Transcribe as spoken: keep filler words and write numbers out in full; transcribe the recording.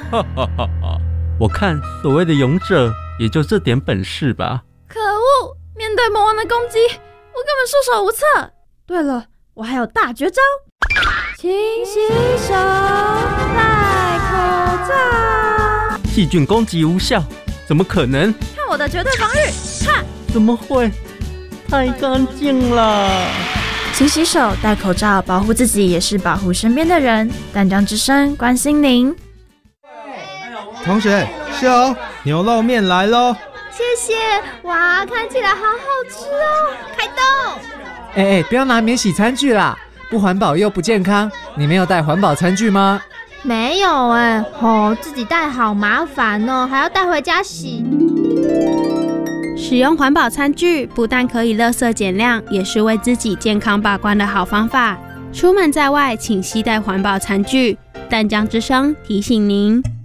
哈哈哈哈！我看所谓的勇者也就这点本事吧。 可恶！面对魔王的攻击，我根本束手无策。对了，我还有大绝招，勤洗手，戴口罩。 细菌攻击无效，怎么可能？ 看我的绝对防御！哈！ 怎么会？太干净了。 勤洗手，戴口罩，保护自己也是保护身边的人。淡江之声关心您。 同学，秀牛肉面来咯！ 谢谢，哇，看起来好好吃哦！开动！ 哎哎，不要拿免洗餐具啦，不环保又不健康。你没有带环保餐具吗？ 没有哎，哦，自己带好麻烦哦，还要带回家洗。 使用环保餐具不但可以垃圾减量，也是为自己健康把关的好方法。出门在外，请携带环保餐具。淡江之声提醒您。